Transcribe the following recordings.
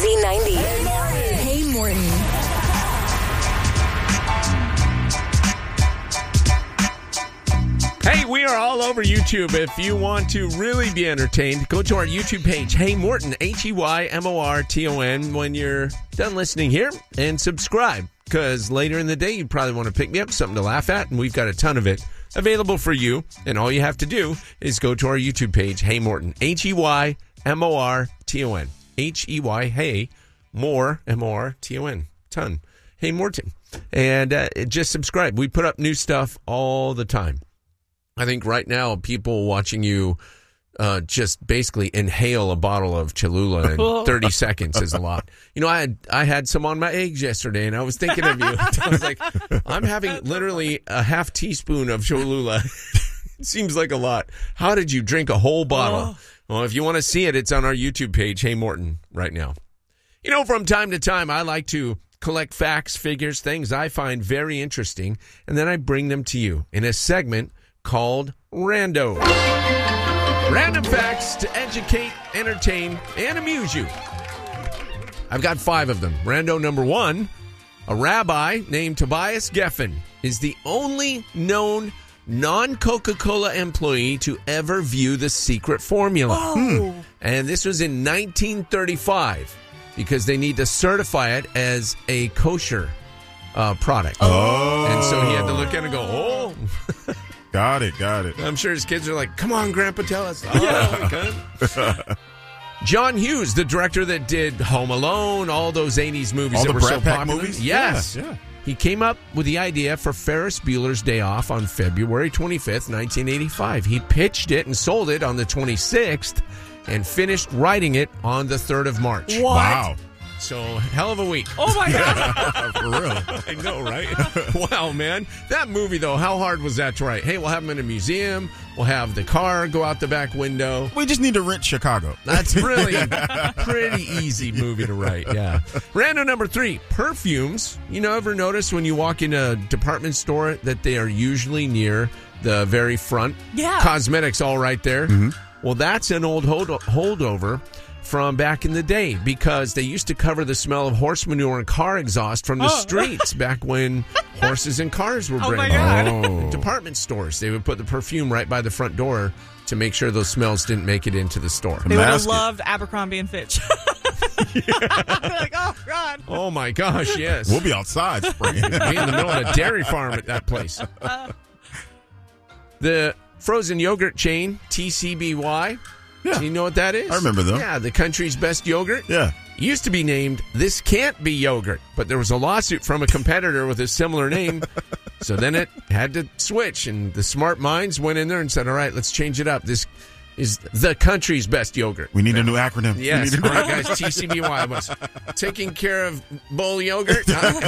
Z90. Hey, Morton. Hey, we are all over YouTube. If you want to really be entertained, go to our YouTube page, Hey Morton, HeyMorton, when you're done listening here, and subscribe, because later in the day, you probably want to pick me up, something to laugh at, and we've got a ton of it available for you, and all you have to do is go to our YouTube page, Hey Morton, HeyMorton, Hey, more, MORTON, ton, Hey Morton, and just subscribe. We put up new stuff all the time. I think right now, people watching you just basically inhale a bottle of Cholula in 30 seconds is a lot. You know, I had some on my eggs yesterday, and I was thinking of you. I was like, I'm having literally a half teaspoon of Cholula. It seems like a lot. How did you drink a whole bottle? Well, if you want to see it, it's on our YouTube page, Hey Morton, right now. You know, from time to time, I like to collect facts, figures, things I find very interesting, and then I bring them to you in a segment called Rando. Random facts to educate, entertain, and amuse you. I've got 5 of them. Rando number 1, a rabbi named Tobias Geffen is the only known non-Coca-Cola employee to ever view the secret formula. And this was in 1935 because they need to certify it as a kosher product. And so he had to look at it and go, Got it. I'm sure his kids are like, come on, Grandpa, tell us. John Hughes, the director that did Home Alone, all those 80s movies that were so popular. Movies? Yes. Yeah. He came up with the idea for Ferris Bueller's Day Off on February 25th, 1985. He pitched it and sold it on the 26th and finished writing it on the 3rd of March. What? Wow. So, hell of a week. Oh, my God. For real. I know, right? Wow, man. That movie, though, how hard was that to write? Hey, we'll have them in a museum. We'll have the car go out the back window. We just need to rent Chicago. That's really a pretty easy movie to write, yeah. Random number 3, perfumes. You know, ever notice when you walk in a department store that they are usually near the very front? Yeah. Cosmetics all right there. Mm-hmm. Well, that's an old holdover from back in the day, because they used to cover the smell of horse manure and car exhaust from the streets back when horses and cars were bred. my God. Department stores, they would put the perfume right by the front door to make sure those smells didn't make it into the store. They would have loved Abercrombie and Fitch. They're like, oh, God. Oh, my gosh, yes. We'll be outside spraying. Be in the middle of a dairy farm at that place. The frozen yogurt chain, TCBY. Yeah. Do you know what that is? I remember them. Yeah, the country's best yogurt. Yeah. Used to be named This Can't Be Yogurt, but there was a lawsuit from a competitor with a similar name, so then it had to switch, and the smart minds went in there and said, all right, let's change it up. This is the country's best yogurt. We need a new acronym. Yes, all right, guys, TCBY was taking care of bull yogurt.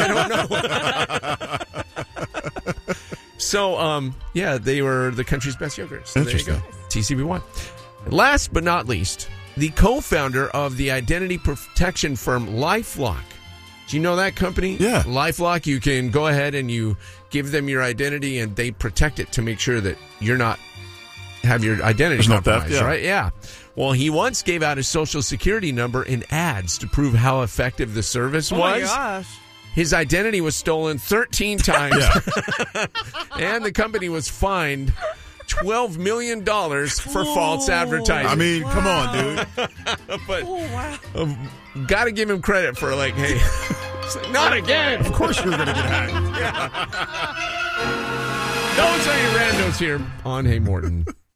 I don't know. So, yeah, they were the country's best yogurt. So there you go, TCBY. Last but not least, the co-founder of the identity protection firm LifeLock. Do you know that company? Yeah. LifeLock, you can go ahead and you give them your identity and they protect it to make sure that you're not have your identity compromised, right? Yeah. Well, he once gave out his social security number in ads to prove how effective the service was. Oh, my gosh. His identity was stolen 13 times. And the company was fined $12 million for false advertising. I mean, come on, dude. But got to give him credit for, like, hey, it's like, not again. Of course you're going to get hacked. Those are your randos here on Hey Morton.